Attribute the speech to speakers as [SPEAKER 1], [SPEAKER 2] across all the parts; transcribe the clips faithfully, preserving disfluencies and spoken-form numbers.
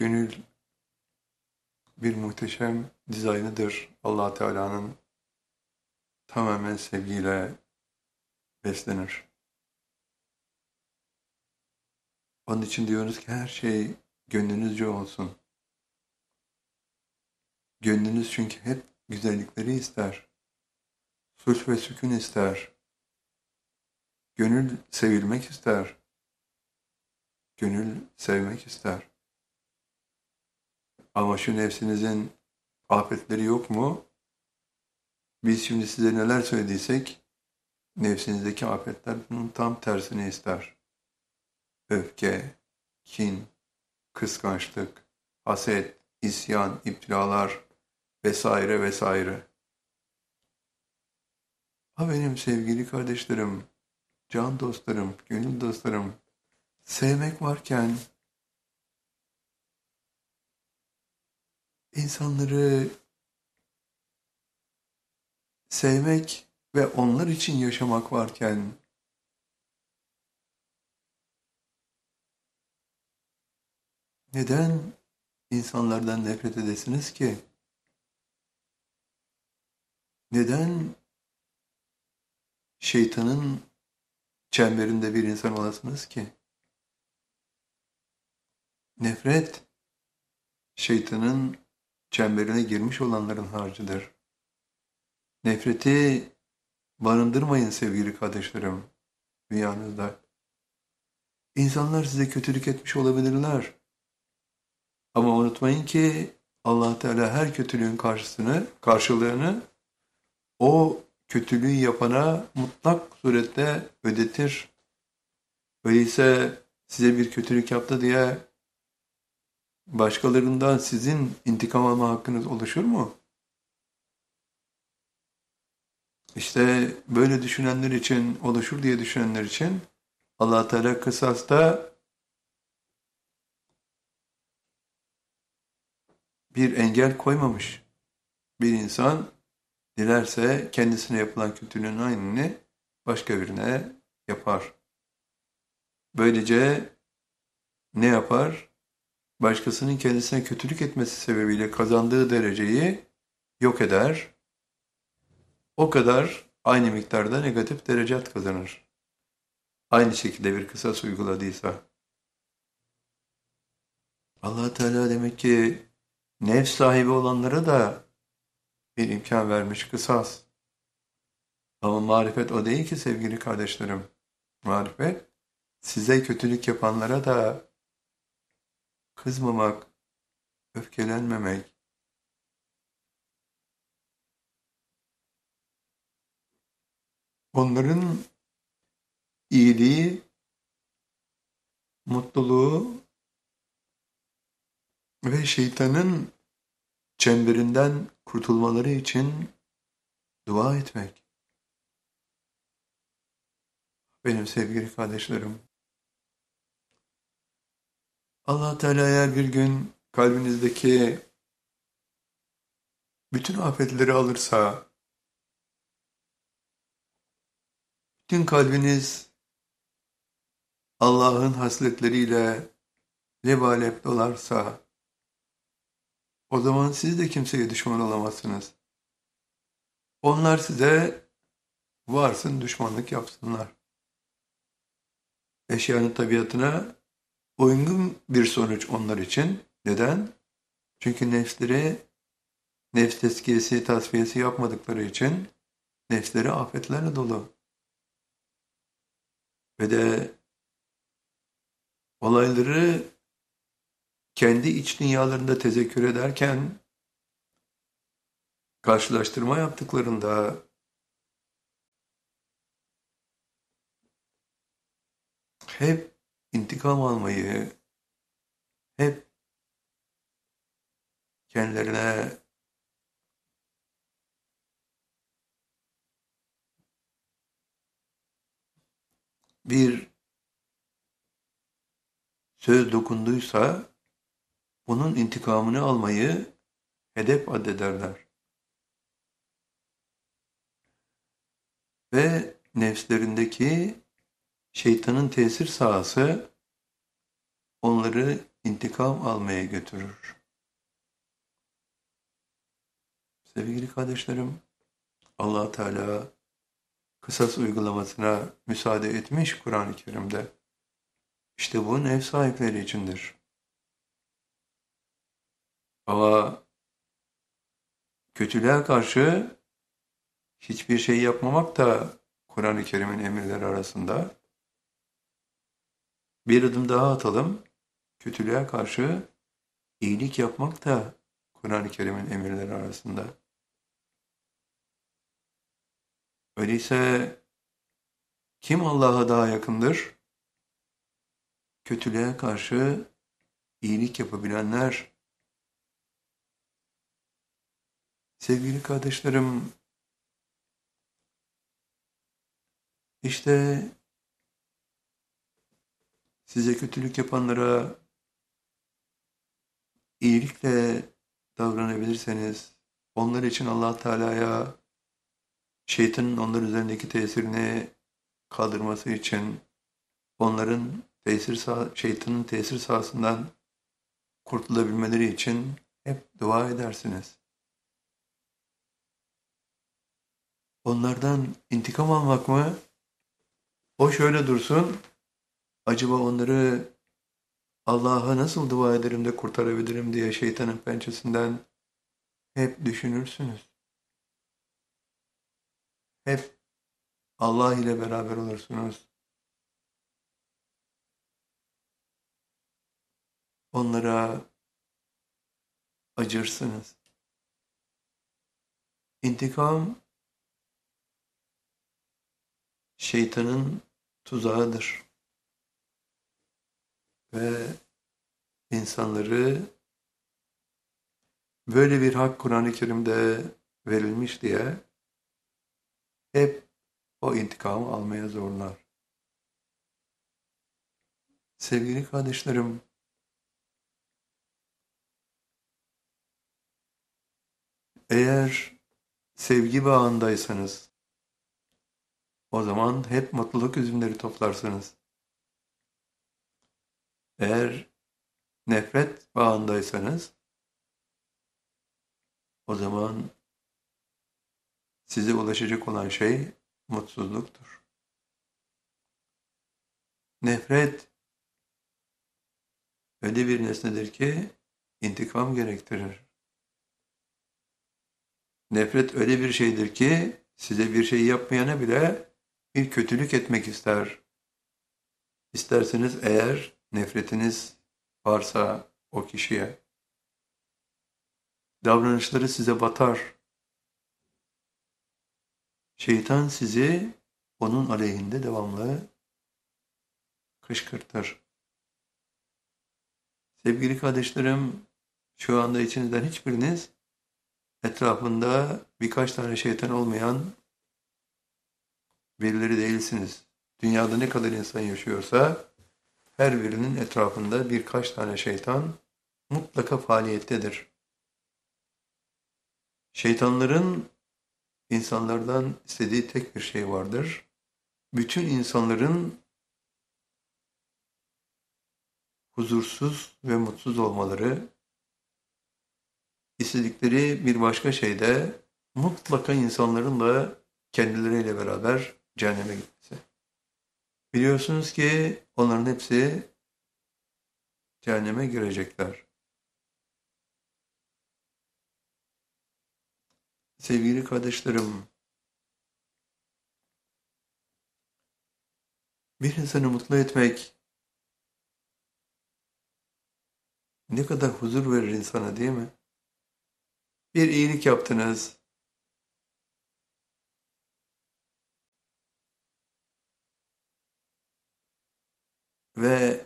[SPEAKER 1] Gönül bir muhteşem dizaynıdır. Allah Teala'nın tamamen sevgiyle beslenir. Onun için diyoruz ki her şey gönlünüzce olsun. Gönlünüz çünkü hep güzellikleri ister. Sulh ve sükun ister. Gönül sevilmek ister. Gönül sevmek ister. Ama şu nefsinizin afetleri yok mu? Biz şimdi size neler söylediysek nefsinizdeki afetler bunun tam tersini ister. Öfke, kin, kıskançlık, haset, isyan, iptilalar vesaire vesaire. Ha benim sevgili kardeşlerim, can dostlarım, gönül dostlarım, sevmek varken insanları sevmek ve onlar için yaşamak varken neden insanlardan nefret edesiniz ki? Neden şeytanın çemberinde bir insan olasınız ki? Nefret, şeytanın çemberine girmiş olanların harcıdır. Nefreti barındırmayın sevgili kardeşlerim dünyanızda. İnsanlar size kötülük etmiş olabilirler. Ama unutmayın ki Allah Teala her kötülüğün karşısını, karşılığını o kötülüğü yapana mutlak surette ödetir. Öyleyse size bir kötülük yaptı diye başkalarından sizin intikam alma hakkınız oluşur mu? İşte böyle düşünenler için, oluşur diye düşünenler için Allah Teala kısasta bir engel koymamış. Bir insan dilerse kendisine yapılan kötülüğün aynını başka birine yapar. Böylece ne yapar? Başkasının kendisine kötülük etmesi sebebiyle kazandığı dereceyi yok eder. O kadar aynı miktarda negatif derecat kazanır. Aynı şekilde bir kısas uyguladıysa. Allah Teala demek ki nefs sahibi olanlara da bir imkan vermiş kısas. Ama marifet o değil ki sevgili kardeşlerim. Marifet size kötülük yapanlara da kızmamak, öfkelenmemek. Onların iyiliği, mutluluğu ve şeytanın çemberinden kurtulmaları için dua etmek. Benim sevgili kardeşlerim. Allah Teala eğer bir gün kalbinizdeki bütün afetleri alırsa, bütün kalbiniz Allah'ın hasletleriyle lebalep dolarsa, o zaman siz de kimseye düşman olamazsınız. Onlar size varsın düşmanlık yapsınlar. Eşyanın tabiatına uygun bir sonuç onlar için. Neden? Çünkü nefsleri, nefs tezkiyesi, tasfiyesi yapmadıkları için nefsleri afetlerle dolu. Ve de olayları kendi iç dünyalarında tezekkür ederken karşılaştırma yaptıklarında hep intikam almayı, hep kendilerine bir söz dokunduysa bunun intikamını almayı hedef addederler. Ve nefslerindeki şeytanın tesir sahası onları intikam almaya götürür. Sevgili kardeşlerim, Allah Teala kısas uygulamasına müsaade etmiş Kur'an-ı Kerim'de. İşte bu ev sahipleri içindir. Ama kötülüğe karşı hiçbir şey yapmamak da Kur'an-ı Kerim'in emirleri arasında. Bir adım daha atalım. Kötülüğe karşı iyilik yapmak da Kur'an-ı Kerim'in emirleri arasında. Öyleyse kim Allah'a daha yakındır? Kötülüğe karşı iyilik yapabilenler. Sevgili kardeşlerim, işte size kötülük yapanlara iyilikle davranabilirseniz, onlar için Allah Teala'ya şeytanın onlar üzerindeki tesirini kaldırması için, onların tesir sah şeytanın tesir sahasından kurtulabilmeleri için hep dua edersiniz. Onlardan intikam almak mı? O şöyle dursun, acaba onları Allah'a nasıl dua ederim de kurtarabilirim diye şeytanın pençesinden hep düşünürsünüz. Hep Allah ile beraber olursunuz. Onlara acırsınız. İntikam şeytanın tuzağıdır. Ve insanları böyle bir hak Kur'an-ı Kerim'de verilmiş diye hep o intikamı almaya zorlar. Sevgili kardeşlerim, eğer sevgi bağındaysanız, o zaman hep mutluluk üzümleri toplarsınız. Eğer nefret bağındaysanız, o zaman size ulaşacak olan şey mutsuzluktur. Nefret öyle bir nesnedir ki intikam gerektirir. Nefret öyle bir şeydir ki size bir şey yapmayana bile bir kötülük etmek ister. İsterseniz eğer nefretiniz varsa o kişiye, davranışları size batar. Şeytan sizi onun aleyhinde devamlı kışkırtır. Sevgili kardeşlerim, şu anda içinizden hiçbiriniz etrafında birkaç tane şeytan olmayan birileri değilsiniz. Dünyada ne kadar insan yaşıyorsa her birinin etrafında birkaç tane şeytan mutlaka faaliyettedir. Şeytanların insanlardan istediği tek bir şey vardır. Bütün insanların huzursuz ve mutsuz olmaları, istedikleri bir başka şey de mutlaka insanların da kendileriyle beraber cehenneme gitmesi. Biliyorsunuz ki onların hepsi cehenneme girecekler. Sevgili kardeşlerim, bir insanı mutlu etmek ne kadar huzur verir insana, değil mi? Bir iyilik yaptınız, ve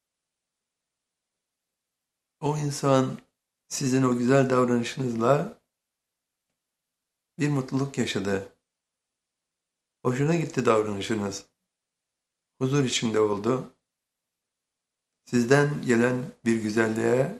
[SPEAKER 1] o insan sizin o güzel davranışınızla bir mutluluk yaşadı. Hoşuna gitti davranışınız. Huzur içinde oldu. Sizden gelen bir güzelliğe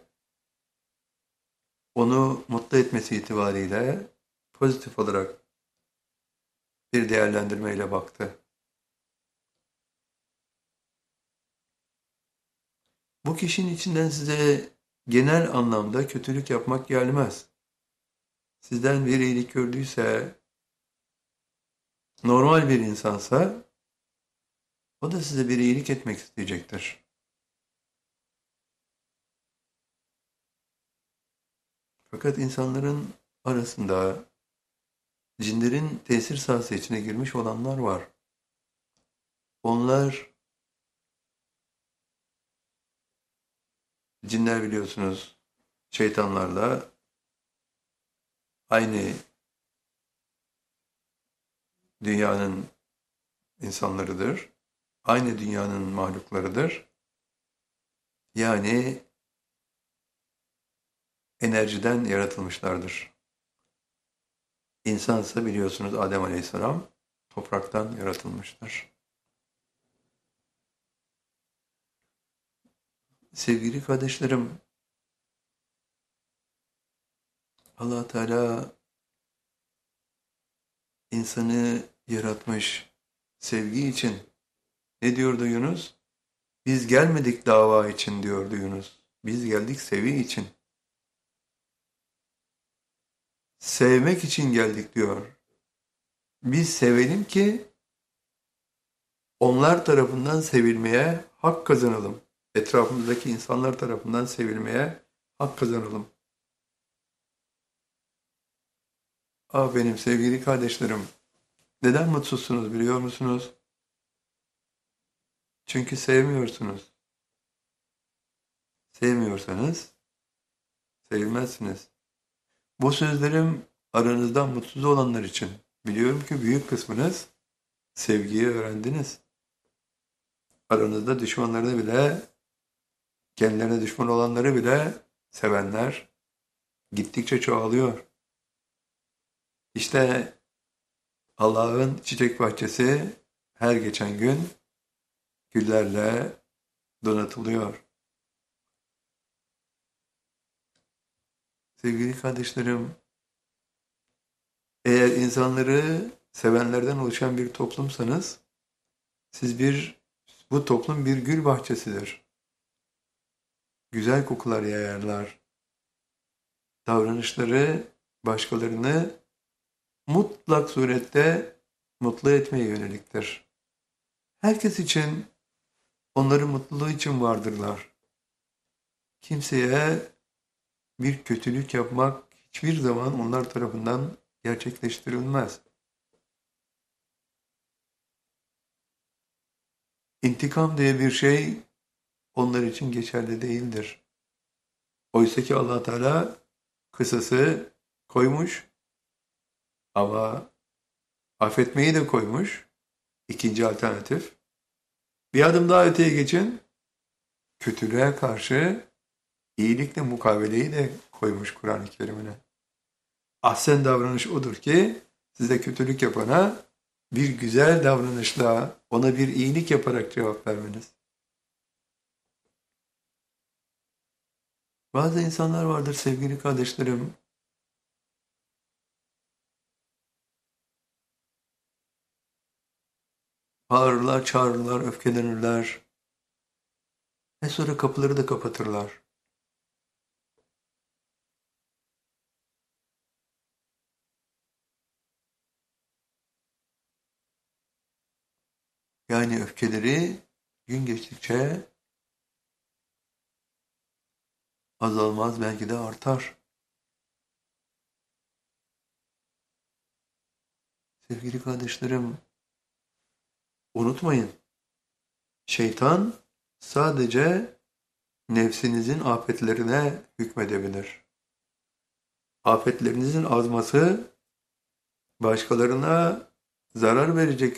[SPEAKER 1] onu mutlu etmesi itibariyle pozitif olarak bir değerlendirmeyle baktı. Bu Bu kişinin içinden size genel anlamda kötülük yapmak gelmez. Sizden bir iyilik gördüyse, normal bir insansa, o da size bir iyilik etmek isteyecektir. Fakat insanların arasında cinlerin tesir sahası içine girmiş olanlar var. Onlar, cinler biliyorsunuz, şeytanlarla aynı dünyanın insanlarıdır. Aynı dünyanın mahluklarıdır. Yani enerjiden yaratılmışlardır. İnsansa biliyorsunuz Adem Aleyhisselam topraktan yaratılmıştır. Sevgili kardeşlerim, Allah Teala insanı yaratmış sevgi için. Ne diyordu Yunus? Biz gelmedik dava için diyordu Yunus. Biz geldik sevi için. Sevmek için geldik diyor. Biz sevelim ki onlar tarafından sevilmeye hak kazanalım. Etrafımızdaki insanlar tarafından sevilmeye hak kazanalım. Ah benim sevgili kardeşlerim, neden mutsuzsunuz biliyor musunuz? Çünkü sevmiyorsunuz. Sevmiyorsanız sevilmezsiniz. Bu sözlerim aranızdan mutsuz olanlar için. Biliyorum ki büyük kısmınız sevgiyi öğrendiniz. Aranızda düşmanları bile, kendilerine düşman olanları bile sevenler gittikçe çoğalıyor. İşte Allah'ın çiçek bahçesi her geçen gün güllerle donatılıyor. Sevgili kardeşlerim, eğer insanları sevenlerden oluşan bir toplumsanız, siz bir, bu toplum bir gül bahçesidir. Güzel kokular yayarlar. Davranışları başkalarını mutlak surette mutlu etmeye yöneliktir. Herkes için, onların mutluluğu için vardırlar. Kimseye bir kötülük yapmak hiçbir zaman onlar tarafından gerçekleştirilmez. İntikam diye bir şey onlar için geçerli değildir. Oysa ki Allah Teala kısası koymuş ama affetmeyi de koymuş. İkinci alternatif. Bir adım daha öteye geçin. Kötülüğe karşı iyilikle mukabeleyi de koymuş Kur'an-ı Kerim'ine. Ahsen davranış odur ki size kötülük yapana bir güzel davranışla, ona bir iyilik yaparak cevap vermeniz. Bazı insanlar vardır sevgili kardeşlerim. Bağırırlar, çağırırlar, öfkelenirler. Ve sonra kapıları da kapatırlar. Yani öfkeleri gün geçtikçe azalmaz, belki de artar. Sevgili kardeşlerim, unutmayın, şeytan sadece nefsinizin afetlerine hükmedebilir. Afetlerinizin azması başkalarına zarar verecek